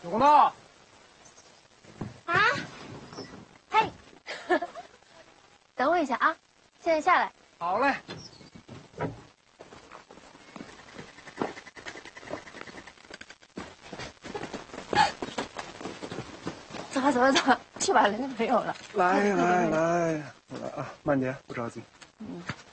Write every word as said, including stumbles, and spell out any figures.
有空呢。 啊？嘿，等我一下啊，现在下来。 好嘞。 走吧，走吧，走吧，去把人家没有了。 来来来，来啊，慢点，不着急。 嗯。